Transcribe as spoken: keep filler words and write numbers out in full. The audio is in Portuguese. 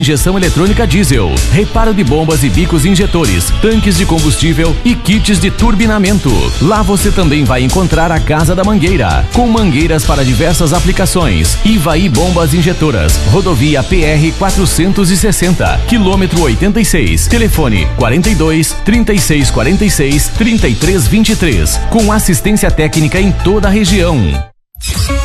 Injeção eletrônica diesel, reparo de bombas e bicos injetores, tanques de combustível e kits de turbinamento. Lá você também vai encontrar a Casa da Mangueira, com mangueiras para diversas aplicações. Ivaí Bombas Injetoras, rodovia P R quatrocentos e sessenta, quilômetro oitenta e seis. Telefone quarenta e dois, trinta e seis quarenta e seis, trinta e três vinte e três, com assistência técnica em toda a região.